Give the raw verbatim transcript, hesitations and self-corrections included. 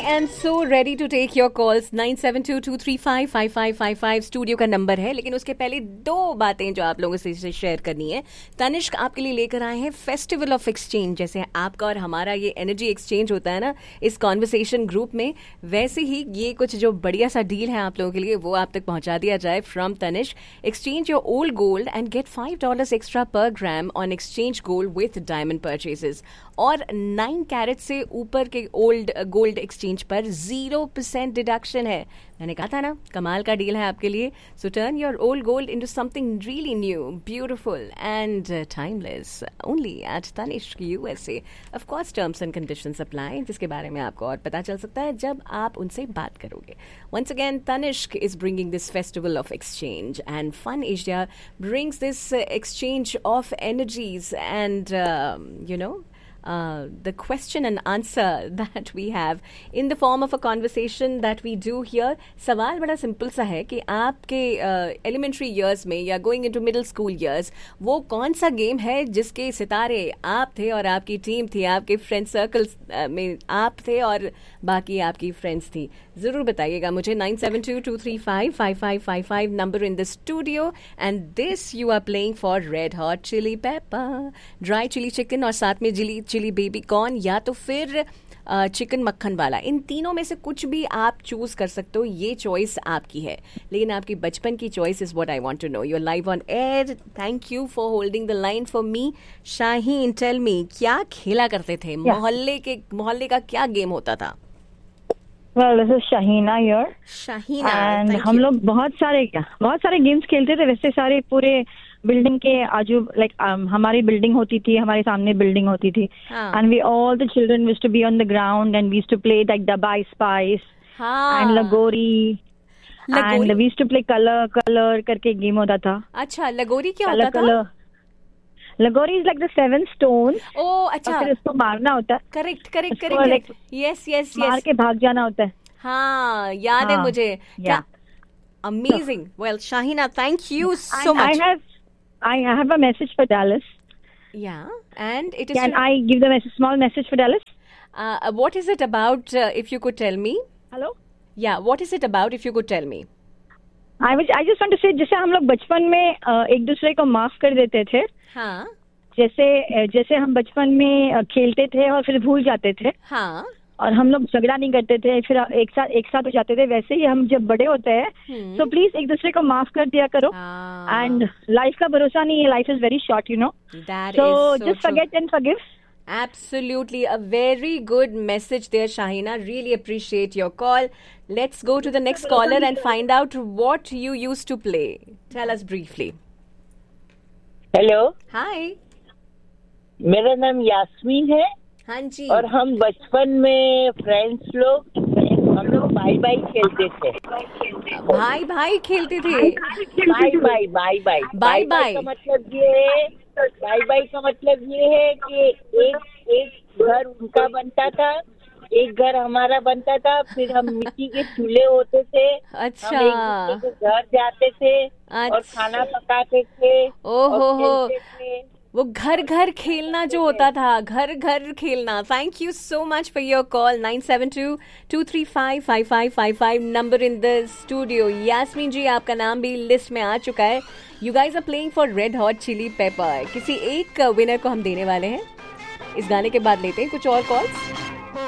am so ready to take your calls. Nine seven to to three five five five five five studio का number है, लेकिन उसके पहले दो बातें जो आप लोगों से शेयर करनी है. तनिष्क आपके लिए लेकर आए हैं फेस्टिवल ऑफ एक्सचेंज. जैसे आपका और हमारा ये एनर्जी एक्सचेंज होता है ना इस कॉन्वर्सेशन ग्रुप में, वैसे ही ये कुछ जो बढ़िया सा डील है आप लोगों के लिए वो आप तक पहुंचा दिया जाए from Tanishq. Exchange your old gold and get five dollar extra पर ग्राम on exchange gold with diamond purchases. और नाइन कैरेट से ऊपर के ओल्ड गोल्ड एक्सचेंज पर जीरो परसेंट डिडक्शन है. मैंने कहा था ना कमाल का डील है आपके लिए. सो turn your old gold into something really new, beautiful and timeless only eight Tanishq USA. Of course terms and conditions apply, जिसके बारे में आपको और पता चल सकता है जब आप उनसे बात करोगे. Once again Tanishq is bringing this festival of exchange and fun Asia brings this uh, exchange of energies and uh, you know Uh, the question and answer that we have in the form of a conversation that we do here. सवाल बड़ा simple सा है कि आपके elementary uh, years में या going into middle school years वो कौन सा गेम है जिसके सितारे आप थे और आपकी टीम थी, आपके फ्रेंड सर्कल uh, में आप थे और बाकी आपकी फ्रेंड्स थी. जरूर बताइएगा मुझे. Nine seven to to three five five five five five number in the studio. And this you are playing for red hot chilli paper, dry chilli chicken और साथ में चिली चिली बेबी कॉर्न या तो फिर chicken मक्खन वाला. इन तीनों में से कुछ भी आप चूज कर सकते हो. ये चॉइस आपकी है, लेकिन आपकी बचपन की choice is what I want to know. You are live on air. Thank you for holding the line for me. Shaheen, tell me, क्या खेला करते थे? yeah. मोहल्ले के मोहल्ले का क्या गेम होता था? Well, this is Shahina here. Shahina, and हम लोग बहुत सारे बहुत सारे गेम्स खेलते थे. वैसे सारे पूरे बिल्डिंग के आजू लाइक um, हमारी बिल्डिंग होती थी, हमारे सामने बिल्डिंग होती थी. And we all the children used to be on the ground and we used to play like डबाई spice and लगोरी. And we used to play colour colour करके गेम होता था. अच्छा, लगोरी क्या होता था? लगोरी is like the seven stone. ओह अच्छा. फिर उसको मारना होता है. Correct correct correct. Yes yes yes. मार के भाग जाना होता है. हाँ, याद हाँ, है मुझे. क्या amazing. Well Shaheena, thank you so much. I have I have a message for Dallas. Yeah, and it is. Can I give them a small message for Dallas? Uh, what is it about? Uh, if you could tell me. Hello. Yeah, what is it about? If you could tell me. I was. I just want to say, जैसे हम लोग बचपन में uh, एक दूसरे को माफ कर देते थे. हाँ. जैसे जैसे हम बचपन में खेलते थे और फिर भूल जाते थे. हाँ. और हम लोग झगड़ा नहीं करते थे, फिर एक साथ एक साथ हो जाते थे. वैसे ही हम जब बड़े होते हैं तो प्लीज एक दूसरे को माफ कर दिया करो. एंड लाइफ का भरोसा नहीं है, life is very short, you know. So just forget and forgive. Absolutely, a very good message there, Shahina. Really appreciate your call. Let's go to the next caller and find out what you used to play. Tell us briefly. Hello. Hi. मेरा नाम यास्मीन है. हाँ जी. और हम बचपन में friends लोग हम लोग भाई भाई खेलते थे. भाई भाई खेलते थे. भाई भाई भाई भाई भाई भाई का मतलब ये है, भाई भाई का मतलब ये है कि एक एक घर उनका बनता था, एक घर हमारा बनता था. फिर हम मिट्टी के चूल्हे होते थे. अच्छा. हम एक दूसरे के घर जाते थे. अच्छा. और खाना पकाते थे. ओहो हो, वो घर घर खेलना जो होता था, घर घर खेलना. Thank you so much for your call. Nine seven to to three five five five five five number in the studio. Yasmin जी, आपका नाम भी लिस्ट में आ चुका है. You guys are playing for red hot chilli paper. किसी एक winner को हम देने वाले हैं. इस गाने के बाद लेते हैं कुछ और कॉल्स.